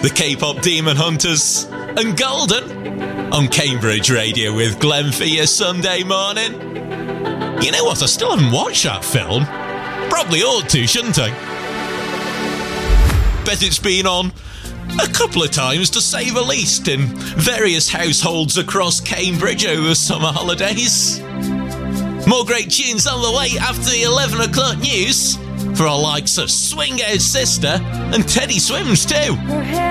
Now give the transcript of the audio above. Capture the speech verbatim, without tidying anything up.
the K-pop Demon Hunters, and Golden on Cambridge Radio with Glenn for your Sunday morning. You know what? I still haven't watched that film. Probably ought to, shouldn't I? Bet it's been on a couple of times, to say the least, in various households across Cambridge over summer holidays. More great tunes on the way after the eleven o'clock news for our likes of Swing Out Sister and Teddy Swims too.